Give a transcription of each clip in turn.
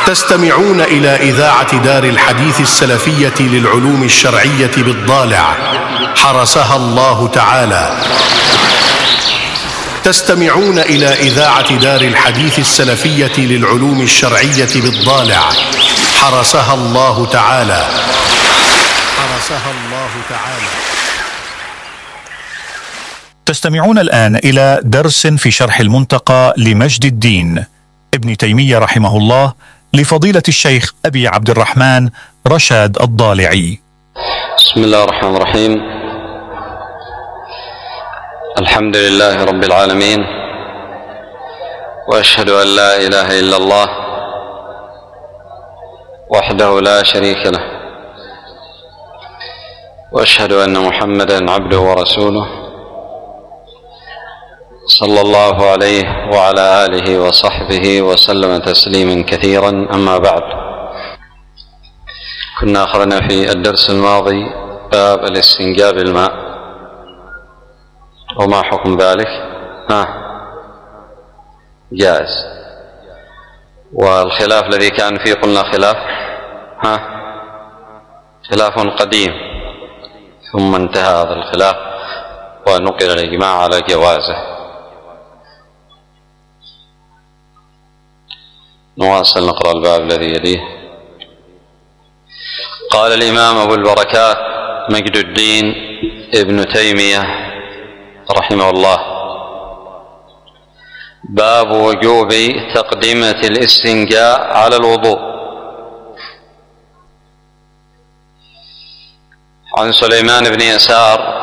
تستمعون إلى إذاعة دار الحديث السلفية للعلوم الشرعية بالضالع حرسها الله تعالى. تستمعون إلى إذاعة دار الحديث السلفية للعلوم الشرعية بالضالع حرسها الله تعالى. حرسها الله تعالى. تستمعون الآن إلى درس في شرح المنتقى لمجد الدين ابن تيمية رحمه الله لفضيلة الشيخ أبي عبد الرحمن رشاد الضالعي. بسم الله الرحمن الرحيم. الحمد لله رب العالمين، وأشهد أن لا إله إلا الله وحده لا شريك له، وأشهد أن محمدا عبده ورسوله صلى الله عليه وعلى آله وصحبه وسلم تسليما كثيرا. أما بعد، كنا أخذنا في الدرس الماضي باب الاستنجاء بالماء، وما حكم ذلك؟ جائز. والخلاف الذي كان فيه قلنا خلاف قديم، ثم انتهى هذا الخلاف ونقل الإجماع على جوازه. نواصل نقرأ الباب الذي يليه. قال الإمام أبو البركات مجد الدين ابن تيمية رحمه الله: باب وجوب تقدمة الاستنجاء على الوضوء. عن سليمان بن يسار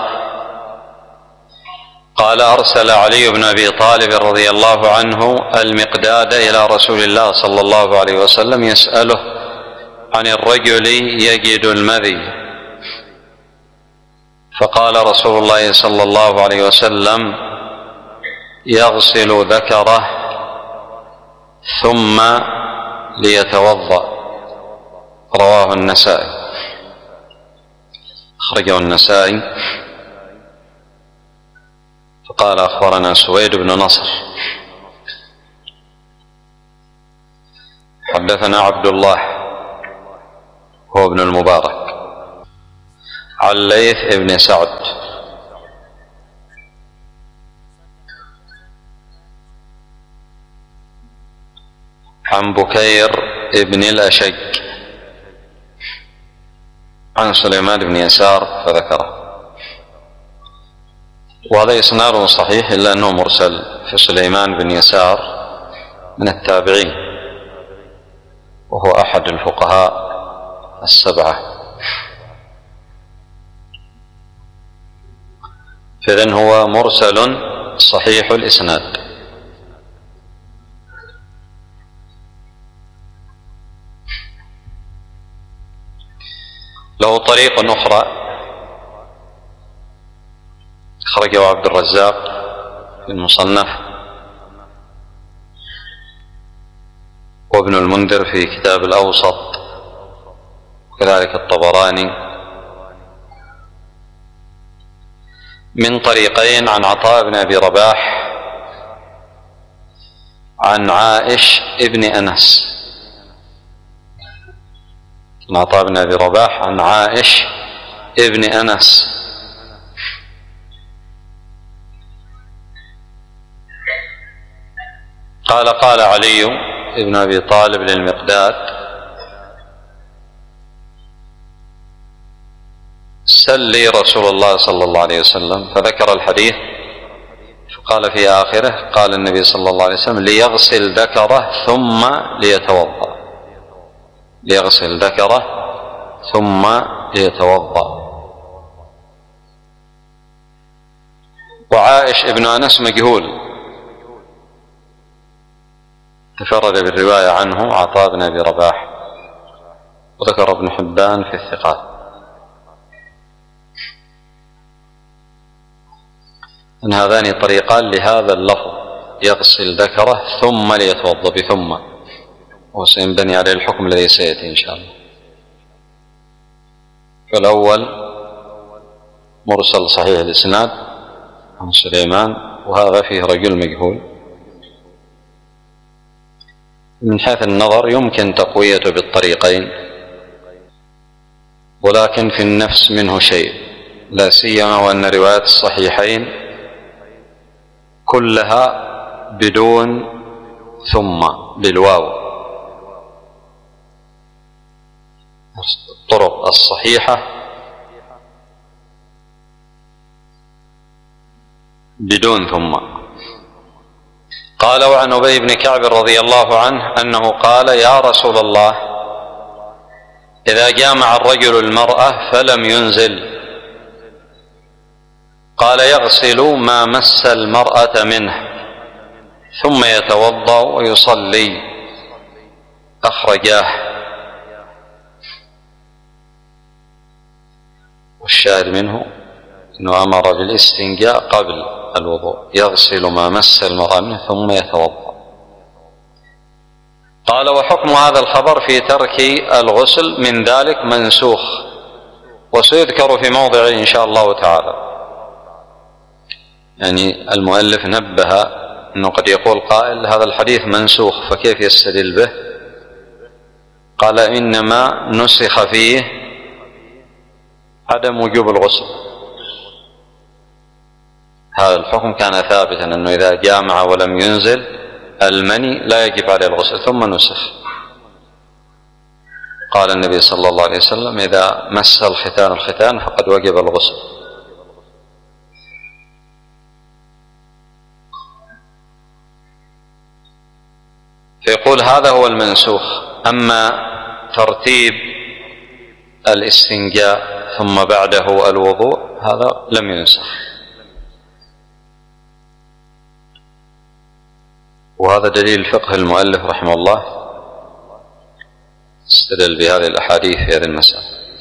قال: أرسل علي بن أبي طالب رضي الله عنه المقداد إلى رسول الله صلى الله عليه وسلم يسأله عن الرجل يجد المذي، فقال رسول الله صلى الله عليه وسلم: يغسل ذكره ثم ليتوضأ. رواه النسائي، أخرجه النسائي. فقال: أخبرنا سويد بن نصر حدثنا عبد الله هو ابن المبارك عن ليث بن سعد عن بكير ابن الأشج عن سليمان بن يسار فذكره. وهذا إسناد صحيح إلا أنه مرسل في سليمان بن يسار من التابعين، وهو أحد الفقهاء السبعة، فإذن هو مرسل صحيح الإسناد. له طريق أخرى أخرجه عبد الرزاق في المصنف، وابن المنذر في كتاب الأوسط، وكذلك الطبراني، من طريقين عن عطاء بن أبي رباح عن عائش ابن أنس. عن عطاء بن أبي رباح عن عائش ابن أنس قال: قال علي ابن أبي طالب للمقداد: سل لي رسول الله صلى الله عليه وسلم، فذكر الحديث، فقال في آخره: قال النبي صلى الله عليه وسلم: ليغسل ذكره ثم ليتوضأ. ليغسل ذكره ثم ليتوضأ. وعائش ابن أنس مجهول، تفرد بالرواية عنه عطاء بن أبي رباح، وذكر ابن حبان في الثقات. أن هذان طريقان لهذا اللفظ: يغسل ذكره ثم ليتوضأ بثم، وسينبني عليه الحكم الذي سيأتي إن شاء الله. فالأول مرسل صحيح الإسناد عن سليمان، وهذا فيه رجل مجهول. من حيث النظر يمكن تقويته بالطريقين، ولكن في النفس منه شيء، لا سيما وأن روايات الصحيحين كلها بدون ثم، بالواو. الطرق الصحيحة بدون ثم. قال: وعن أبي بن كعب رضي الله عنه أنه قال: يا رسول الله، إذا جامع الرجل المرأة فلم ينزل، قال: يغسل ما مس المرأة منه ثم يتوضأ ويصلي. أخرجاه. والشاهد منه أنه أمر بالاستنجاء قبل الوضوء، يغسل ما مس المرأة منه ثم يتوضأ. قال: وحكم هذا الخبر في ترك الغسل من ذلك منسوخ، وسيذكر في موضع إن شاء الله تعالى. يعني المؤلف نبه أنه قد يقول قائل هذا الحديث منسوخ، فكيف يستدل به؟ قال: إنما نسخ فيه عدم وجوب الغسل. هذا الحكم كان ثابتا أنه إذا جامع ولم ينزل المني لا يجب عليه الغسل، ثم نسخ. قال النبي صلى الله عليه وسلم: إذا مس الختان فقد وجب الغسل. فيقول هذا هو المنسوخ. أما ترتيب الاستنجاء ثم بعده الوضوء هذا لم ينسخ، وهذا دليل فقه المؤلف رحمه الله، استدل بهذه الأحاديث في هذه المسألة.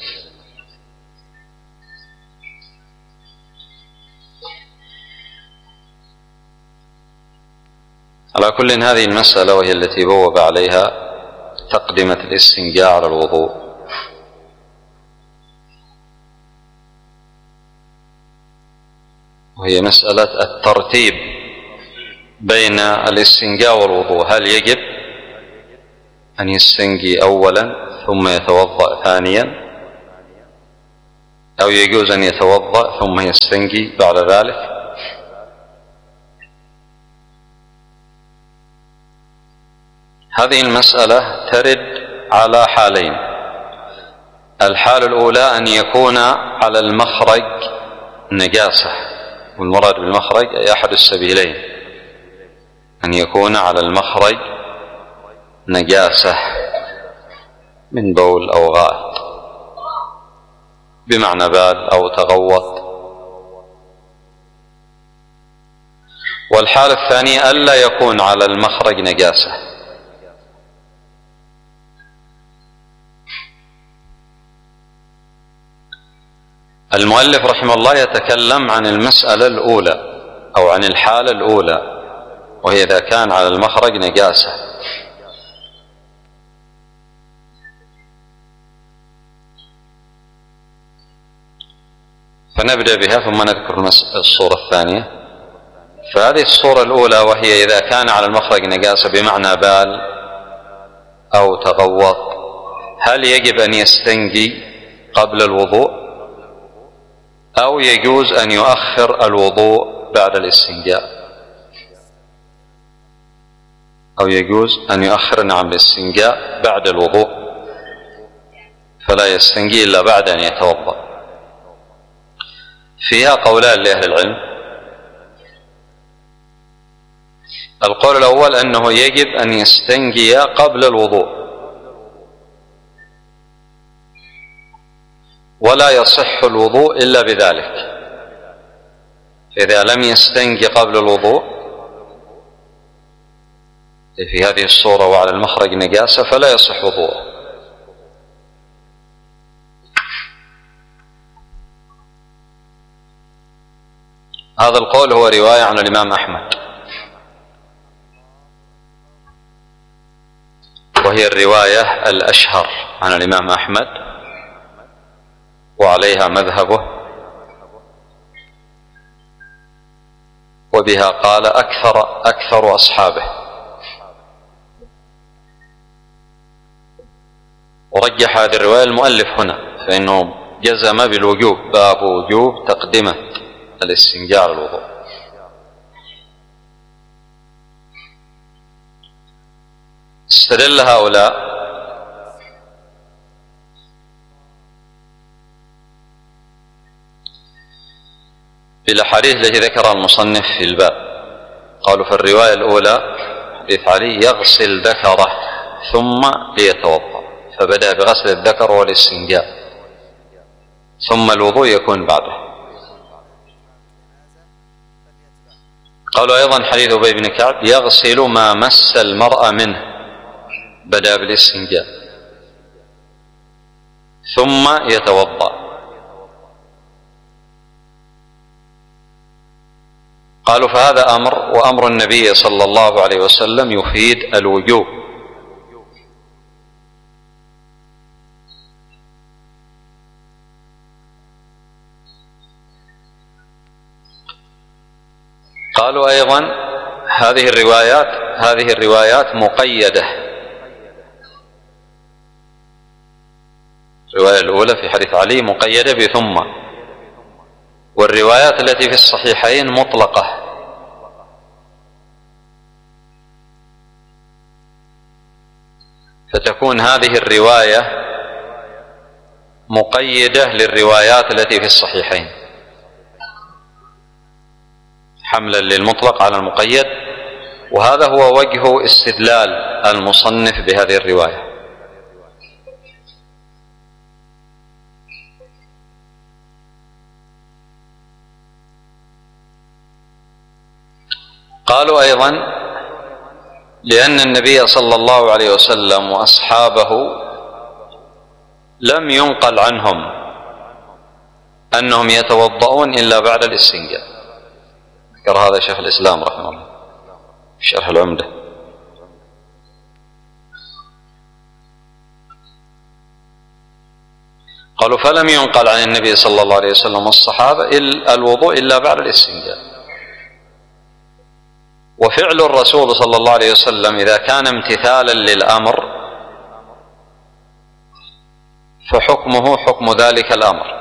على كل هذه المسألة وهي التي بوب عليها تقدمة الاستنجاء على الوضوء، وهي مسألة الترتيب بين الاستنجاء والوضوء. هل يجب أن يستنجي أولا ثم يتوضأ ثانيا، أو يجوز أن يتوضأ ثم يستنجي بعد ذلك؟ هذه المسألة ترد على حالين. الحالة الأولى أن يكون على المخرج نجاسة، والمراد بالمخرج أي أحد السبيلين، أن يكون على المخرج نجاسة من بول أو غائط، بمعنى بال أو تغوط. والحالة الثانية ألا يكون على المخرج نجاسة. المؤلف رحمه الله يتكلم عن المسألة الأولى أو عن الحالة الأولى، وهي إذا كان على المخرج نجاسة. فنبدأ بها ثم نذكر الصورة الثانية. فهذه الصورة الأولى وهي إذا كان على المخرج نجاسة بمعنى بال أو تغوط، هل يجب أن يستنجي قبل الوضوء أو يجوز أن يؤخر الوضوء بعد الاستنجاء؟ أو يجوز أن يؤخر الاستنجاء بعد الوضوء، فلا يستنجي إلا بعد أن يتوضأ. فيها قولان لأهل العلم. القول الأول أنه يجب أن يستنجي قبل الوضوء، ولا يصح الوضوء إلا بذلك. إذا لم يستنجي قبل الوضوء في هذه الصورة وعلى المخرج نجاسة فلا يصح وضوءه. هذا القول هو رواية عن الإمام أحمد، وهي الرواية الأشهر عن الإمام أحمد، وعليها مذهبه، وبها قال أكثر أصحابه. رجح هذه الرواية المؤلف هنا، فإنه جزم بالوجوب، باب وجوب تقدمة الاستنجاء على الوضوء. استدل هؤلاء بالأحاديث التي ذكرها المصنف في الباب. قالوا في الرواية الأولى حديث علي يغسل ذكره ثم ليتوضأ، فبدأ بغسل الذكر والاستنجاء ثم الوضوء يكون بعده. قالوا أيضا حديث أبي بن كعب يغسل ما مس المرء منه، بدأ بالاستنجاء ثم يتوضأ. قالوا فهذا أمر، وأمر النبي صلى الله عليه وسلم يفيد الوجوب. قالوا أيضا هذه الروايات مقيدة. الرواية الأولى في حديث علي مقيدة بثم، والروايات التي في الصحيحين مطلقة. فتكون هذه الرواية مقيدة للروايات التي في الصحيحين، حملا للمطلق على المقيد، وهذا هو وجه استدلال المصنف بهذه الرواية. قالوا أيضا لأن النبي صلى الله عليه وسلم وأصحابه لم ينقل عنهم أنهم يتوضؤون إلا بعد الاستنجاء. ذكر هذا شيخ الإسلام رحمه الله في شرح العمدة. قالوا فلم ينقل عن النبي صلى الله عليه وسلم والصحابة الوضوء إلا بعد الاستنجاء. وفعل الرسول صلى الله عليه وسلم إذا كان امتثالا للأمر فحكمه حكم ذلك الأمر،